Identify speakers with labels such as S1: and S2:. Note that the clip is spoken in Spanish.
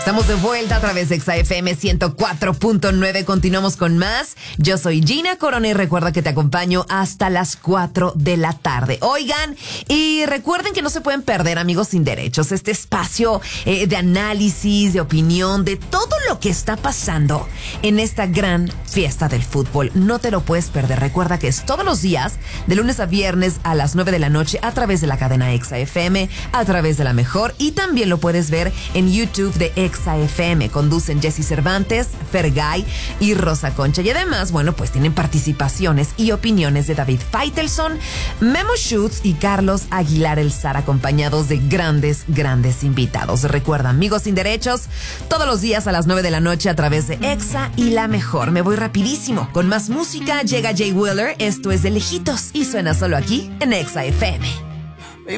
S1: Estamos de vuelta a través de XFM 104.9. Continuamos con más. Yo soy Gina Corona y recuerda que te acompaño hasta las 4 de la tarde. Oigan, y recuerden que no se pueden perder, amigos sin derechos, este espacio de análisis, de opinión, de todo lo que está pasando en esta gran fiesta del fútbol. No te lo puedes perder. Recuerda que es todos los días, de lunes a viernes a las 9 de la noche, a través de la cadena XFM, a través de La Mejor, y también lo puedes ver en YouTube de XFM. Conducen Jessy Cervantes, Fergay y Rosa Concha. Y además, bueno, pues tienen participaciones y opiniones de David Faitelson, Memo Schutz y Carlos Aguilar El Zar, acompañados de grandes invitados. Recuerda, amigos sin derechos, todos los días a las 9 de la noche a través de Exa y La Mejor. Me voy rapidísimo con más música. Llega Jay Wheeler, esto es De Lejitos y suena solo aquí en Exa FM.